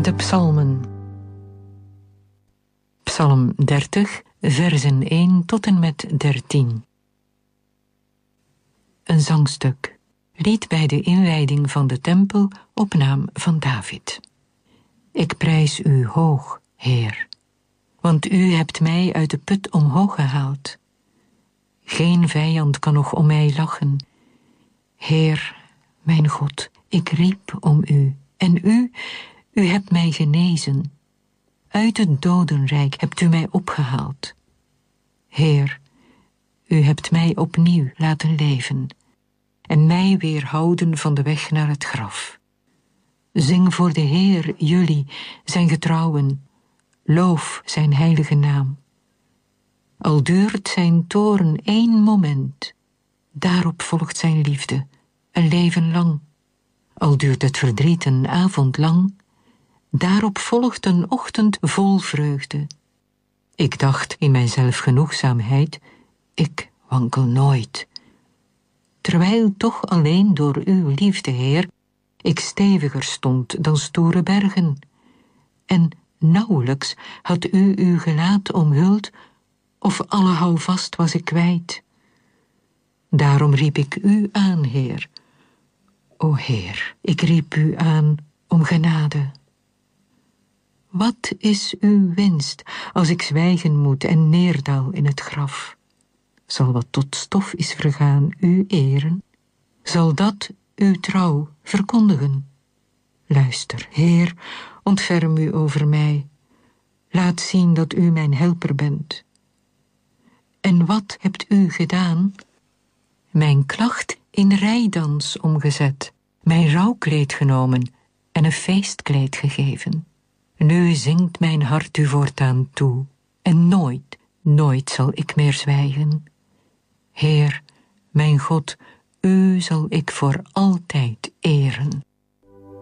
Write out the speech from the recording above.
De Psalmen. Psalm 30, versen 1 tot en met 13. Een zangstuk. Lied bij de inwijding van de tempel op naam van David. Ik prijs u hoog, Heer, want u hebt mij uit de put omhoog gehaald. Geen vijand kan nog om mij lachen. Heer, mijn God, ik riep om u, en u hebt mij genezen. Uit het dodenrijk hebt u mij opgehaald. Heer, u hebt mij opnieuw laten leven en mij weerhouden van de weg naar het graf. Zing voor de Heer, jullie, zijn getrouwen, loof zijn heilige naam. Al duurt zijn toorn 1 moment, daarop volgt zijn liefde, een leven lang. Al duurt het verdriet een avond lang, daarop volgt een ochtend vol vreugde. Ik dacht in mijn zelfgenoegzaamheid, ik wankel nooit. Terwijl toch alleen door uw liefde, Heer, ik steviger stond dan stoere bergen. En nauwelijks had u uw gelaat omhuld, of alle houvast was ik kwijt. Daarom riep ik u aan, Heer. O Heer, ik riep u aan om genade. Wat is uw winst als ik zwijgen moet en neerdaal in het graf? Zal wat tot stof is vergaan u eren? Zal dat uw trouw verkondigen? Luister, Heer, ontferm u over mij. Laat zien dat u mijn helper bent. En wat hebt u gedaan? Mijn klacht in rijdans omgezet, mijn rouwkleed genomen en een feestkleed gegeven. Nu zingt mijn hart u voortaan toe, en nooit, nooit zal ik meer zwijgen. Heer, mijn God, u zal ik voor altijd eren.